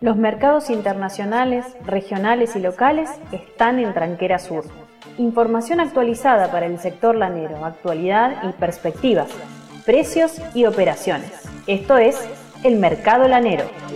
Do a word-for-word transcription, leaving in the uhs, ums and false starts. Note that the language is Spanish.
Los mercados internacionales, regionales y locales están en Tranquera Sur. Información actualizada para el sector lanero, actualidad y perspectivas, precios y operaciones. Esto es El Mercado Lanero.